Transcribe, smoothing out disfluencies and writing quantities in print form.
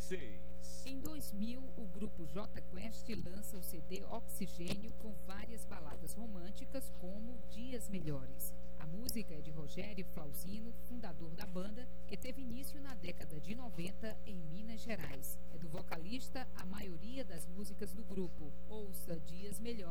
96. Em 2000, o grupo J Quest lança o CD Oxigênio com várias baladas românticas como Dias Melhores. A música é de Rogério Flauzino, fundador da banda, que teve início na década de 90 em Minas Gerais. É do vocalista a maioria das músicas do grupo. Ouça Dias Melhores.